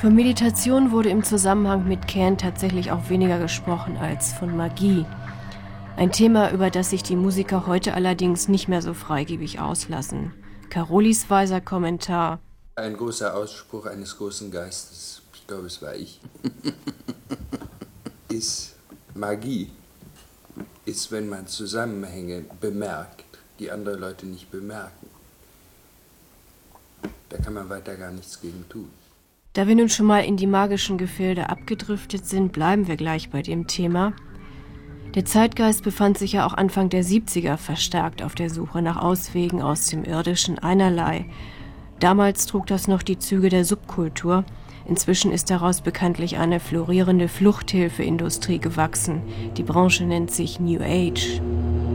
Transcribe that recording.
Von Meditation wurde im Zusammenhang mit Can tatsächlich auch weniger gesprochen als von Magie. Ein Thema, über das sich die Musiker heute allerdings nicht mehr so freigebig auslassen. Carolis weiser Kommentar: Ein großer Ausspruch eines großen Geistes, ich glaube, es war ich, ist Magie, ist, wenn man Zusammenhänge bemerkt, die andere Leute nicht bemerken. Da kann man weiter gar nichts gegen tun. Da wir nun schon mal in die magischen Gefilde abgedriftet sind, bleiben wir gleich bei dem Thema. Der Zeitgeist befand sich ja auch Anfang der 70er verstärkt auf der Suche nach Auswegen aus dem Irdischen einerlei. Damals trug das noch die Züge der Subkultur. Inzwischen ist daraus bekanntlich eine florierende Fluchthilfeindustrie gewachsen. Die Branche nennt sich New Age.